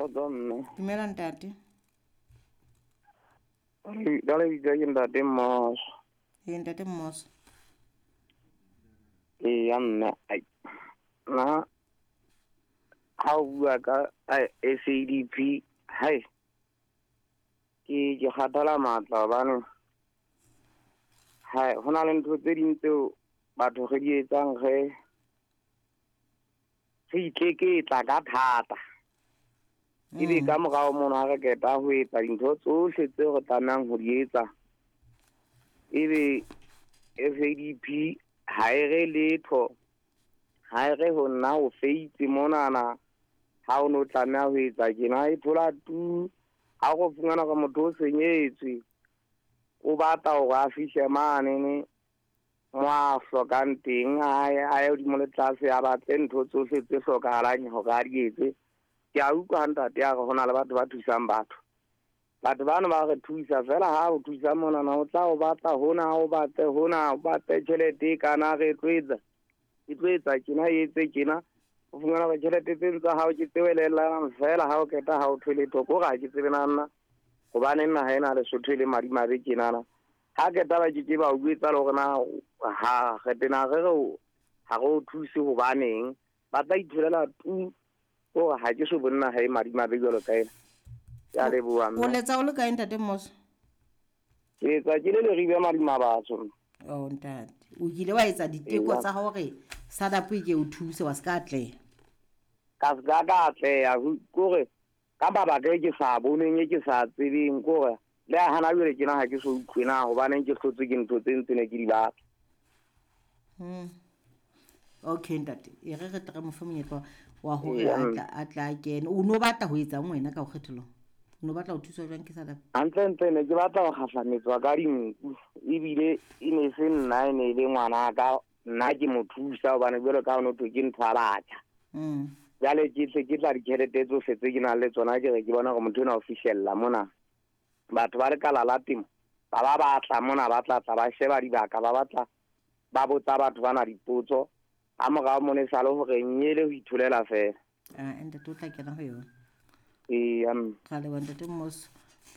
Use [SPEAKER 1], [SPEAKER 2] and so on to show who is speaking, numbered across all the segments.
[SPEAKER 1] Kgotsong.
[SPEAKER 2] Dumela ntate.
[SPEAKER 1] Jale bitsa ke ntate Mmoso.
[SPEAKER 2] Ntate Mmoso.
[SPEAKER 1] Eya mme na ha o bua ka SADP ke kgathala matla hobane ho na le ntho tse ding tseo batho re di etsang re itleketla ka thata. Ebe ka morao mona re keta ho etsa dintho tsohle tseo re tlamehang ho di etsa. Ebe SADP ha e re letho, ha e re ho nna ho feitse monana ha o no tlameha ho etsa tjena e thola tu ha go fungana ka motho o senyetswe o batla hore a fihle mane mo a hlokang teng a ye hodimo le tlase a batle ntho tsohle tse hlokahalang hore a di etse. Ke a utlwa ntate ya re ho na le batho ba thusang batho bana ba re thusa fela ha o thusa monana o tla o batla hona o batle hona o batle tjhelete kana re tloetsa tjena e etse tjena o fungana ka tjhelete tse ntse ha o ke tsewelelang fela ha o keta ha o thwele thoko ga ke tsebe nna hobane nna ha ena le sotho le madimabe tjenana ha keta ba ke ba uetsa le hore na ha re tena re ha go thuse hobaneng ba tla ithulela tu o ha ke so bonna ha e madimabe jalo kae ya le bua
[SPEAKER 2] o letsa o le kae ntate Mmoso?
[SPEAKER 1] ke tsa ke le ribe madimabatso.
[SPEAKER 2] Ntate o kile wa etsa diteko tsa hore SADP ke o thuse wa ska atleha
[SPEAKER 1] ka atleha kore ka baba ke sa boneng ke sa tsebeng kore le hana jwale ke na ha ke so utlwena hobane ke hlotse ke ntho tse ntse ne ke di batla.
[SPEAKER 2] Okay ntate e re tla mo fa monyetla wa hore atla kene o no batla ho etsa wena ka ho kgethelwa o no batla ho thusa jwang ke SADP
[SPEAKER 1] antle ne ke batla ho kgahlametswa ka dinku ebile e ne se nna ne le ngwana ka nna ke mo thusa hobane jwale ka ono to ke ntho a batla jale ke tla di tjhelete tsohle tse ke nang le tsona ke re ke bona gore motho ona o fihlella mona batho ba re kala la temo ba batla mona ba tla ba sheba dibaka ba batla ba botsa batho bana dipotso a morao mone sa le hore nyele ho ithulela fela
[SPEAKER 2] ende to tla kena ho yona
[SPEAKER 1] kale
[SPEAKER 2] wa ntate Mmoso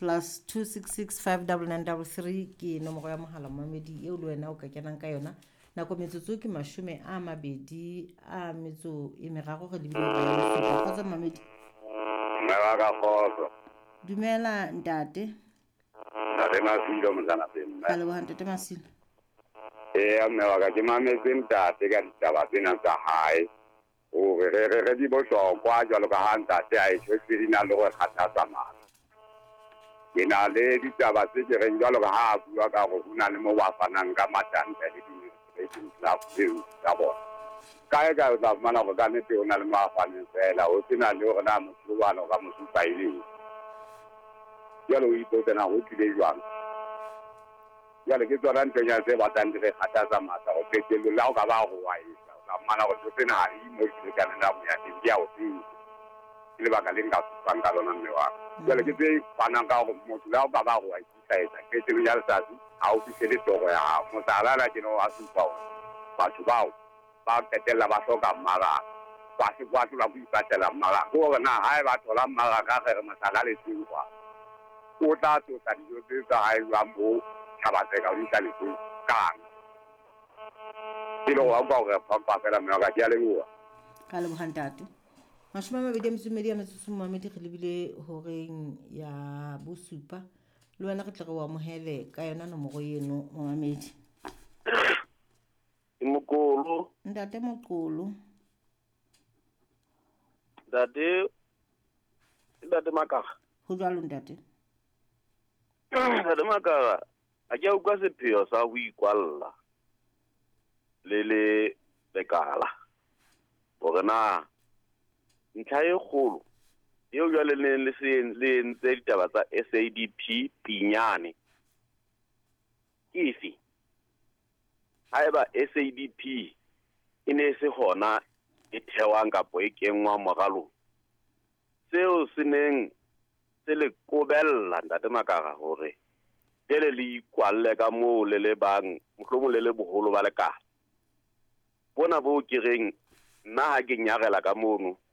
[SPEAKER 2] +2665993 ke nomoro ya mohala mamedi eo le wena o ka kenang ka yona nako metsotso ke 20 a metso e meraro re lebile ka yona kgotsa mamedi
[SPEAKER 3] ka kgotso
[SPEAKER 2] dumela ntate
[SPEAKER 3] Masilo mzana pemba
[SPEAKER 2] kale wa ntate Masilo
[SPEAKER 3] mme wa ka ke mametse ntate ka ditaba tsena tsa hae o re di bohlokwa jwalo ka ha ntate a itse na le go kgathatsa mama ke na le ditaba tse ke reng jwalo ka ha a bua ka go una le mo wa fanang ka matanta le di club tseo tsa bona kae ka tla mana go ka nete o na le maafane fela o tsena le gore na motho wa no ka mosupa ile jalo o ipotsa ho tlile jwang jalo ke tsona ntenya tse batlang di re kgathatsa matla go petelo la o ka ba go wa isa o ka mana go tsena ha mo ke ka nna mo ya dia o tsi le baka le nka tsang ka lona mme wa jalo ke tse bana ka go motho la o ka ba go wa isa ke tse ya letsatsi ha o fihle le togo ya mo tsala la ke no a supa batho bao ba petela ba hloka mmara ba se kwa tla go ipatela mmara go na ha ba thola mmara ka re masala le tsingwa o tla tsa dijo tse tsa ha e mo ba se ka utlwa le kang dilo wa ba go fa fela mme ga dia le bua
[SPEAKER 2] ka le bohantate mashome mabedi a metso mamedi re lebile horeng ya bosupa le wena re tle re wa mohele ka yona nomoro eno mamedi
[SPEAKER 1] Mokolo
[SPEAKER 2] ntate Mokolo
[SPEAKER 1] ntate Makara
[SPEAKER 2] ho jwalo ntate
[SPEAKER 1] Makara a ke utlwa sepheo sa ho ikwalla le lekala hore na ntlha e kgolo eo jwale le entse ditaba tsa SADP pinyane efe haeba SADP e ne se hona e thewang kapo e kenngwa moralo seo se neng se le kobella ntate Makara hore ele le ikwalle ka moo le bang mohlomong le boholo ba lekala bona bo ke reng nna ha ke nyarela ka mono